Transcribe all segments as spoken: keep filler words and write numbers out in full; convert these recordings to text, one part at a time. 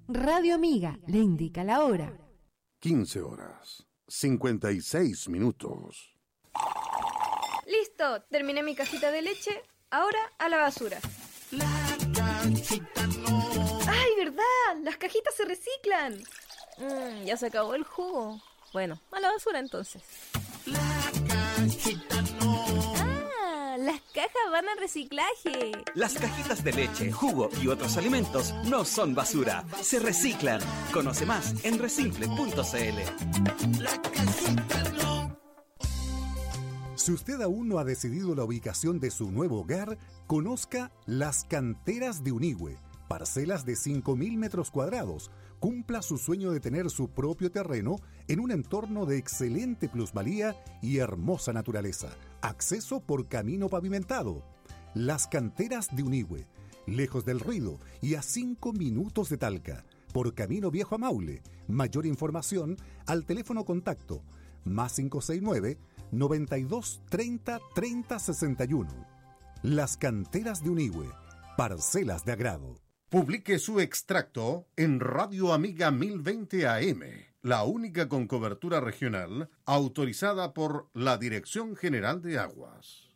Radio Amiga le indica la hora. quince horas, cincuenta y seis minutos. Listo, terminé mi cajita de leche. Ahora a la basura. La cajita no. ¡Ay, verdad! ¡Las cajitas se reciclan! Mm, ya se acabó el jugo. Bueno, a la basura entonces. La cajita no. Ah, las cajas van al reciclaje. Las cajitas de leche, jugo y otros alimentos no son basura, se reciclan. Conoce más en resimple punto c l. La cajita no. Si usted aún no ha decidido la ubicación de su nuevo hogar, conozca Las Canteras de Unigüe, parcelas de cinco mil metros cuadrados. Cumpla su sueño de tener su propio terreno en un entorno de excelente plusvalía y hermosa naturaleza. Acceso por camino pavimentado. Las Canteras de Unigüe, lejos del ruido y a cinco minutos de Talca, por camino viejo a Maule. Mayor información al teléfono contacto más cinco seis nueve, noventa y dos, treinta, treinta, sesenta y uno. Las Canteras de Unigüe, parcelas de agrado. Publique su extracto en Radio Amiga mil veinte A M, la única con cobertura regional autorizada por la Dirección General de Aguas.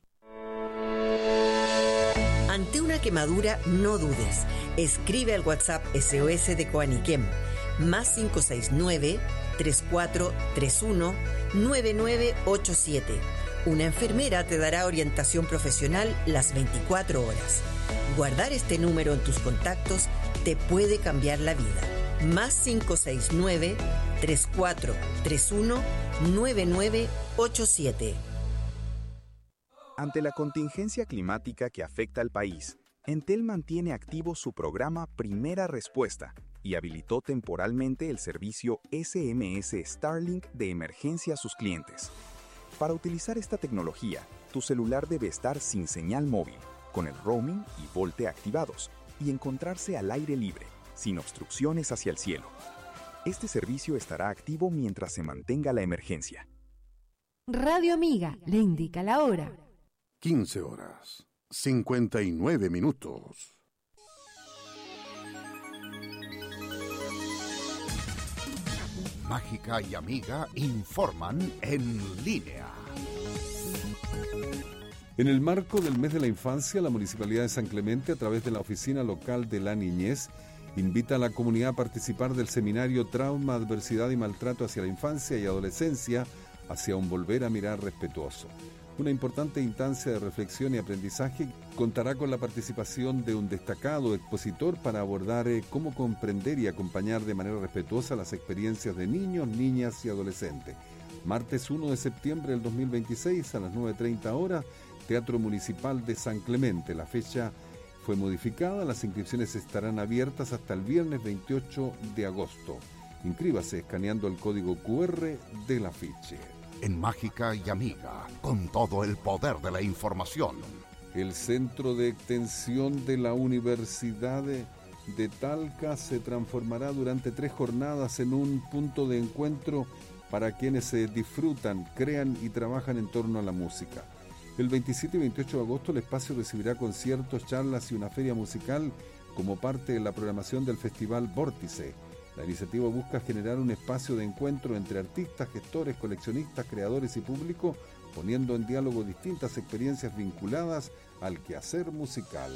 Ante una quemadura, no dudes. Escribe al WhatsApp S O S de Coaniquem, más cinco seis nueve, tres cuatro tres uno, nueve nueve ocho siete. Una enfermera te dará orientación profesional las veinticuatro horas. Guardar este número en tus contactos te puede cambiar la vida. Más cinco seis nueve, tres cuatro tres uno, nueve nueve ocho siete. Ante la contingencia climática que afecta al país, Entel mantiene activo su programa Primera Respuesta y habilitó temporalmente el servicio S M S Starlink de emergencia a sus clientes. Para utilizar esta tecnología, tu celular debe estar sin señal móvil, con el roaming y VoLTE activados, y encontrarse al aire libre, sin obstrucciones hacia el cielo. Este servicio estará activo mientras se mantenga la emergencia. Radio Amiga le indica la hora. quince horas, cincuenta y nueve minutos. Mágica y Amiga informan en línea. En el marco del mes de la infancia, la Municipalidad de San Clemente, a través de la Oficina Local de la Niñez, invita a la comunidad a participar del seminario Trauma, Adversidad y Maltrato hacia la Infancia y Adolescencia, hacia un volver a mirar respetuoso. Una importante instancia de reflexión y aprendizaje contará con la participación de un destacado expositor para abordar eh, cómo comprender y acompañar de manera respetuosa las experiencias de niños, niñas y adolescentes. Martes uno de septiembre del dos mil veintiséis a las nueve treinta horas, Teatro Municipal de San Clemente. La fecha fue modificada, las inscripciones estarán abiertas hasta el viernes veintiocho de agosto. Inscríbase escaneando el código cu erre del afiche. En Mágica y Amiga, con todo el poder de la información. El Centro de Extensión de la Universidad de, de Talca se transformará durante tres jornadas en un punto de encuentro para quienes se disfrutan, crean y trabajan en torno a la música. El veintisiete y veintiocho de agosto el espacio recibirá conciertos, charlas y una feria musical como parte de la programación del Festival Vórtice. La iniciativa busca generar un espacio de encuentro entre artistas, gestores, coleccionistas, creadores y público, poniendo en diálogo distintas experiencias vinculadas al quehacer musical.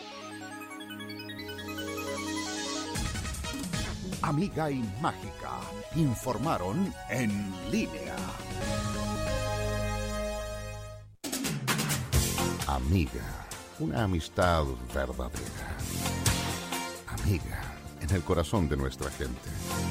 Amiga y Mágica informaron en línea. Amiga, una amistad verdadera. Amiga, en el corazón de nuestra gente.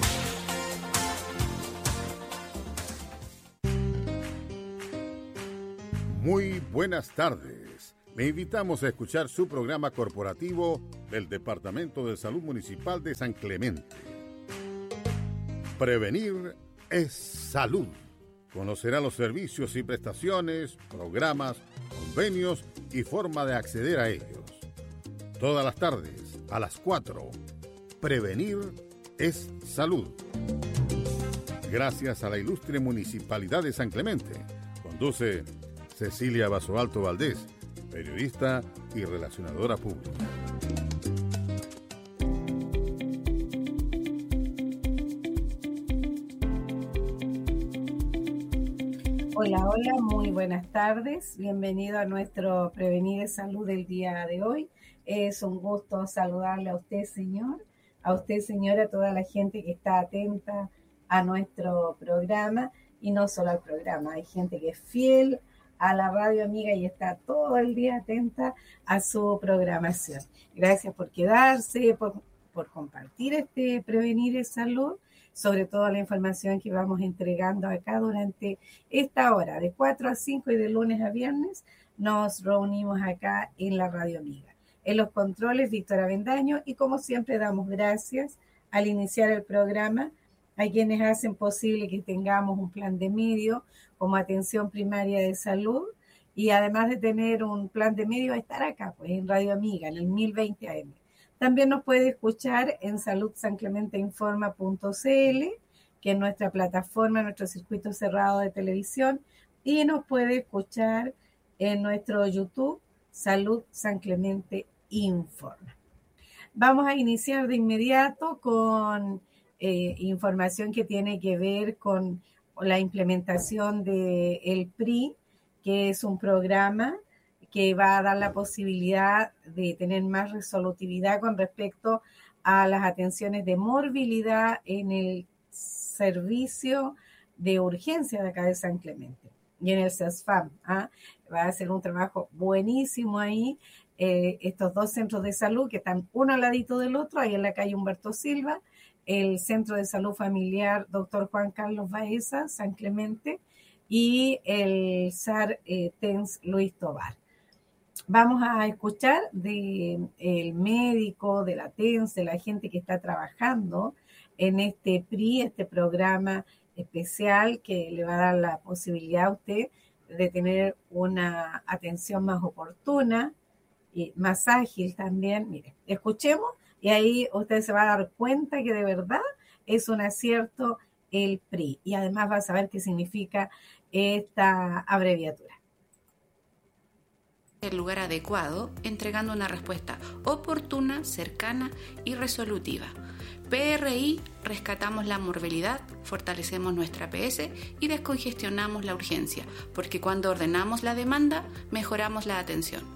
Muy buenas tardes. Le invitamos a escuchar su programa corporativo del Departamento de Salud Municipal de San Clemente. Prevenir es salud. Conocerá los servicios y prestaciones, programas, convenios y forma de acceder a ellos. Todas las tardes, a las cuatro. Prevenir es salud. Gracias a la ilustre Municipalidad de San Clemente. Conduce Cecilia Basoalto Valdés, periodista y relacionadora pública. Hola, hola, muy buenas tardes. Bienvenido a nuestro Prevenir de Salud del día de hoy. Es un gusto saludarle a usted, señor, a usted, señora, a toda la gente que está atenta a nuestro programa y no solo al programa. Hay gente que es fiel a la Radio Amiga y está todo el día atenta a su programación. Gracias por quedarse, por, por compartir este Prevenir de Salud, sobre todo la información que vamos entregando acá durante esta hora, de cuatro a cinco y de lunes a viernes, nos reunimos acá en la Radio Amiga. En los controles, Víctor Avendaño, y como siempre damos gracias al iniciar el programa a quienes hacen posible que tengamos un plan de medio como atención primaria de salud, y además de tener un plan de medio, a estar acá, pues en Radio Amiga, en el mil veinte A M. También nos puede escuchar en salud san clemente informa punto c l, que es nuestra plataforma, nuestro circuito cerrado de televisión, y nos puede escuchar en nuestro YouTube, Salud San Clemente Informa. Vamos a iniciar de inmediato con eh, información que tiene que ver con la implementación del P R I, que es un programa que va a dar la posibilidad de tener más resolutividad con respecto a las atenciones de morbilidad en el servicio de urgencia de acá de San Clemente y en el CESFAM. ¿ah? Va a hacer un trabajo buenísimo ahí. Eh, estos dos centros de salud que están uno al ladito del otro, ahí en la calle Humberto Silva, el Centro de Salud Familiar doctor Juan Carlos Baeza, San Clemente, y el S A R eh, T E N S Luis Tobar. Vamos a escuchar del médico, de la T E N S, de la gente que está trabajando en este P R I, este programa especial que le va a dar la posibilidad a usted de tener una atención más oportuna y más ágil también. Mire, escuchemos y ahí usted se va a dar cuenta que de verdad es un acierto el P R I y además va a saber qué significa esta abreviatura. El lugar adecuado, entregando una respuesta oportuna, cercana y resolutiva. P R I, rescatamos la morbilidad, fortalecemos nuestra P S y descongestionamos la urgencia, porque cuando ordenamos la demanda, mejoramos la atención.